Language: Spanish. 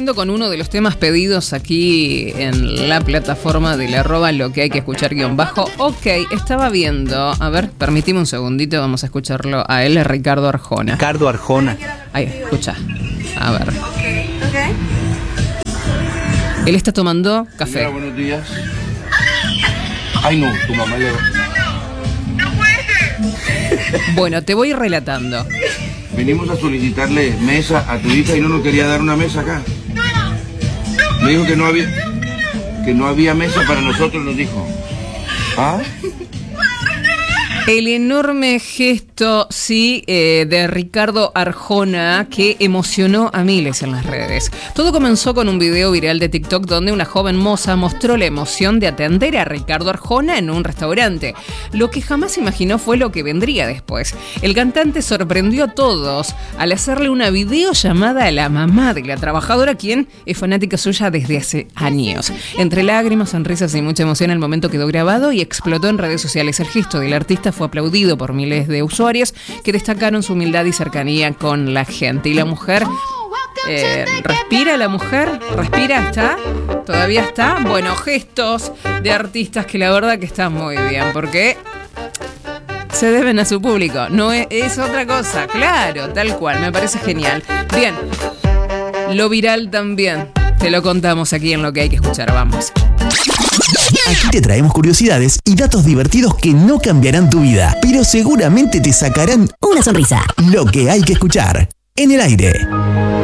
siguiendo con uno de los temas pedidos aquí en la plataforma del @ lo que hay que escuchar _. Ok, estaba viendo, a ver, permitime un segundito, vamos a escucharlo a él, Ricardo Arjona. Ricardo Arjona. Ahí, escucha, a ver. Él está tomando café. Señora, buenos días. Ay, no, tu mamá le... Bueno, te voy relatando. Venimos a solicitarle mesa a tu hija y no nos quería dar una mesa acá. Me dijo que no había mesa para nosotros, nos dijo. ¿Ah? El enorme gesto, sí, de Ricardo Arjona que emocionó a miles en las redes. Todo comenzó con un video viral de TikTok donde una joven moza mostró la emoción de atender a Ricardo Arjona en un restaurante. Lo que jamás imaginó fue lo que vendría después. El cantante sorprendió a todos al hacerle una videollamada a la mamá de la trabajadora, quien es fanática suya desde hace años. Entre lágrimas, sonrisas y mucha emoción, el momento quedó grabado y explotó en redes sociales. El gesto del artista fue aplaudido por miles de usuarios que destacaron su humildad y cercanía con la gente. Y la mujer, ¿respira la mujer? ¿Respira? ¿Está? ¿Todavía está? Bueno, gestos de artistas que la verdad que están muy bien, porque se deben a su público. No es otra cosa, claro, tal cual, me parece genial. Bien, lo viral también, te lo contamos aquí en Lo que hay que escuchar, vamos. Aquí te traemos curiosidades y datos divertidos que no cambiarán tu vida, pero seguramente te sacarán una sonrisa. Lo que hay que escuchar en el aire.